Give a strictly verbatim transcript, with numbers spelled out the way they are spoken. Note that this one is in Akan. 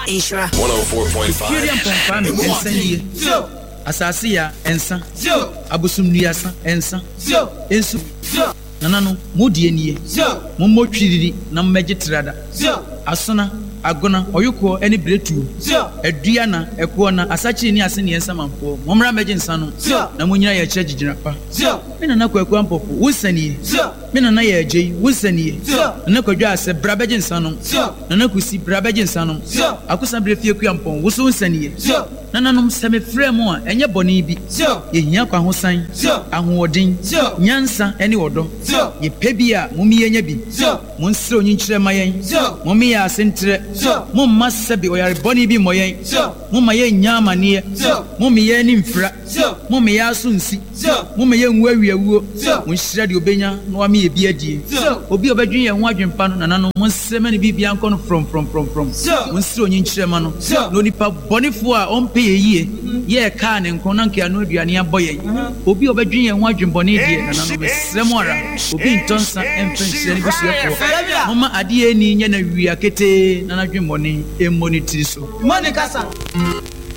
Ishra one oh four point five. Kiriam Pomfami ensanie. Asase ya ensa. Abusumniasa ensa. Ensu. Nanano mudie nie. Mommo twiriri na mmegye trada. Asona agona oyuko eni bretu. Adua na eko na asachi ni ase ne ensa manfo. Momra megye nsa no. Na munyina ya kire gigina pa. Me na na kwaku ampopo wusanie. Me na na ya agei wusanie. Na kwadwa ase brabegye nsa no. Na na kusi brabegye nsa no. Akusa brefie kuampon wusu wusanie. Nananom seme fremu a enye boni bi. Ye hia kwa hosan. Ahoodin. Nyansa ene wodo. Ye pebi a mumi yenya bi. Monsre onyinkire mayen. Mumi ya asentre. Mumma sebe oyare boni bi moyen. Mumma ye nyama ne. Mumi ye ni mfra. Mumi ya sunsi. Mumi ye nwawiawuo. Monhira de obenya no ami ye bi adie. Obi obedwen ye ho adwempa no nananom monsre mani bibia nko no from from from from. Monsre onyinkire ma no. No nipa bonifo a on ye ye ka ne nkon na nkia no aduane aboye obi obedwen ye ho adwembone die na na no mesremora obi ntonsa emfenhyire ne bisuako mama ade eni nya na wiakete na na adwembone emmonitiri so Monica